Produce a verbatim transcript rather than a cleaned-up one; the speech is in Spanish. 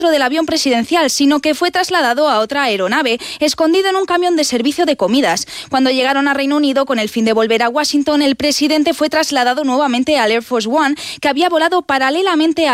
del avión presidencial, sino que fue trasladado a otra aeronave, escondido en un camión de servicio de comidas. Cuando llegaron a Reino Unido con el fin de volver a Washington, el presidente fue trasladado nuevamente al Air Force One, que había volado paralelamente a